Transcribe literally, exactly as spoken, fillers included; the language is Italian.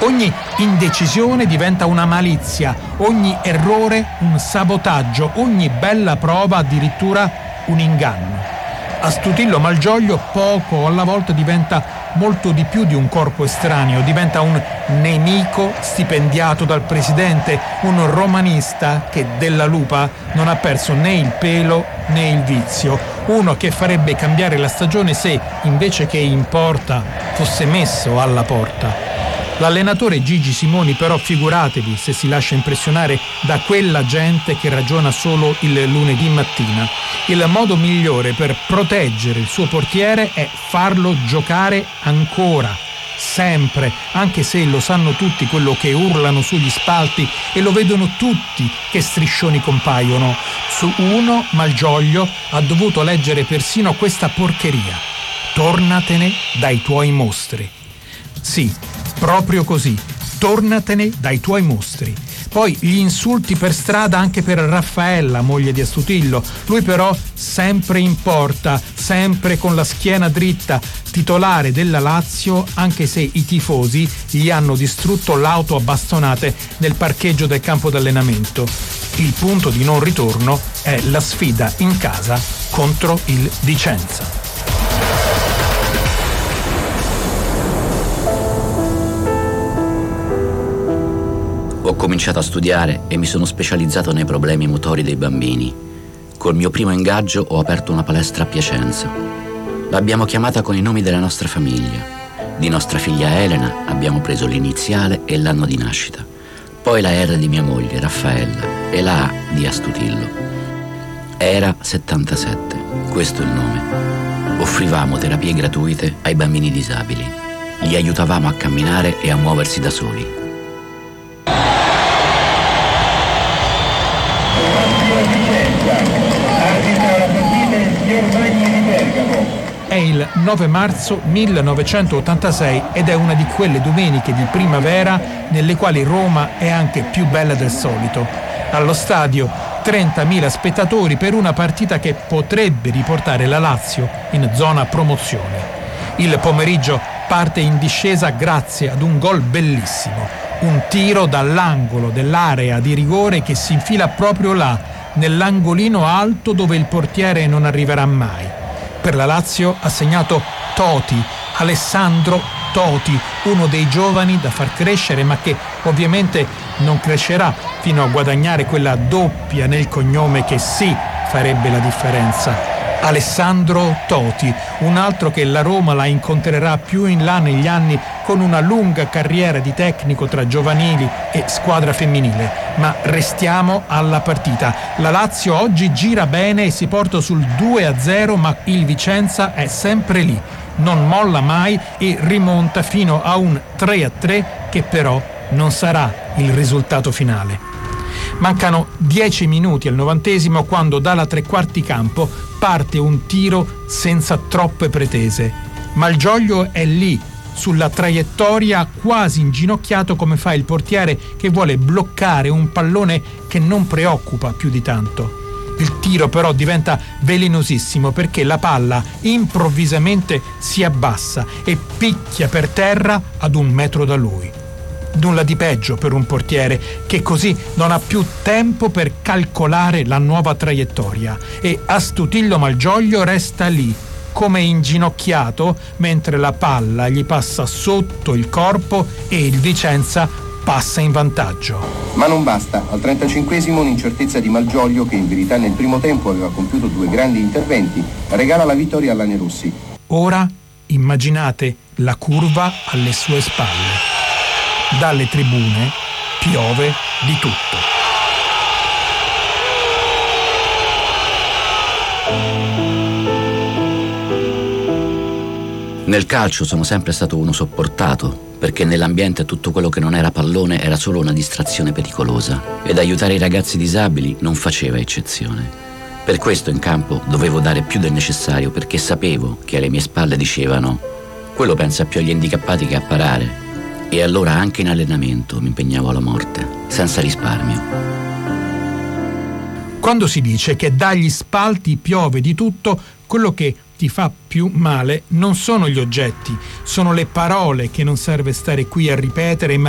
Ogni indecisione diventa una malizia, ogni errore un sabotaggio, ogni bella prova addirittura un inganno. Astutillo Malgioglio poco alla volta diventa molto di più di un corpo estraneo, diventa un nemico stipendiato dal presidente, un romanista che della lupa non ha perso né il pelo né il vizio, uno che farebbe cambiare la stagione se, invece che in porta, fosse messo alla porta. L'allenatore Gigi Simoni però figuratevi se si lascia impressionare da quella gente che ragiona solo il lunedì mattina. Il modo migliore per proteggere il suo portiere è farlo giocare ancora, sempre, anche se lo sanno tutti quello che urlano sugli spalti e lo vedono tutti che striscioni compaiono. Su uno Malgioglio ha dovuto leggere persino questa porcheria: tornatene dai tuoi mostri. Sì, proprio così, tornatene dai tuoi mostri. Poi gli insulti per strada anche per Raffaella, moglie di Astutillo. Lui però sempre in porta, sempre con la schiena dritta, titolare della Lazio, anche se i tifosi gli hanno distrutto l'auto a bastonate nel parcheggio del campo d'allenamento. Il punto di non ritorno è la sfida in casa contro il Vicenza. Ho cominciato a studiare e mi sono specializzato nei problemi motori dei bambini. Col mio primo ingaggio ho aperto una palestra a Piacenza. L'abbiamo chiamata con i nomi della nostra famiglia. Di nostra figlia Elena abbiamo preso l'iniziale e l'anno di nascita. Poi la R di mia moglie, Raffaella, e la A di Astutillo. Era settantasette, questo è il nome. Offrivamo terapie gratuite ai bambini disabili. Li aiutavamo a camminare e a muoversi da soli. È il nove marzo millenovecentottantasei ed è una di quelle domeniche di primavera nelle quali Roma è anche più bella del solito. Allo stadio trentamila spettatori per una partita che potrebbe riportare la Lazio in zona promozione. Il pomeriggio parte in discesa grazie ad un gol bellissimo, un tiro dall'angolo dell'area di rigore che si infila proprio là, nell'angolino alto dove il portiere non arriverà mai. Per la Lazio ha segnato Toti, Alessandro Toti, uno dei giovani da far crescere, ma che ovviamente non crescerà fino a guadagnare quella doppia nel cognome che sì farebbe la differenza. Alessandro Toti, un altro che la Roma la incontrerà più in là negli anni con una lunga carriera di tecnico tra giovanili e squadra femminile. Ma restiamo alla partita. La Lazio oggi gira bene e si porta sul due a zero, ma il Vicenza è sempre lì, non molla mai e rimonta fino a un tre a tre che però non sarà il risultato finale. Mancano dieci minuti al novantesimo quando dalla tre quarti campo parte un tiro senza troppe pretese. Malgioglio è lì, sulla traiettoria, quasi inginocchiato come fa il portiere che vuole bloccare un pallone che non preoccupa più di tanto. Il tiro però diventa velenosissimo perché la palla improvvisamente si abbassa e picchia per terra ad un metro da lui. Nulla di peggio per un portiere che così non ha più tempo per calcolare la nuova traiettoria e Astutillo Malgioglio resta lì come inginocchiato mentre la palla gli passa sotto il corpo e il Vicenza passa in vantaggio. Ma non basta. Al trentacinquesimo un'incertezza di Malgioglio, che in verità nel primo tempo aveva compiuto due grandi interventi, regala la vittoria alla Nerossi. Ora immaginate la curva alle sue spalle. Dalle tribune piove di tutto. Nel calcio sono sempre stato uno sopportato, perché nell'ambiente tutto quello che non era pallone era solo una distrazione pericolosa, ed aiutare i ragazzi disabili non faceva eccezione. Per questo in campo dovevo dare più del necessario, perché sapevo che alle mie spalle dicevano: quello pensa più agli handicappati che a parare. E allora anche in allenamento mi impegnavo alla morte, senza risparmio. Quando si dice che dagli spalti piove di tutto, quello che ti fa più male non sono gli oggetti, sono le parole che non serve stare qui a ripetere, ma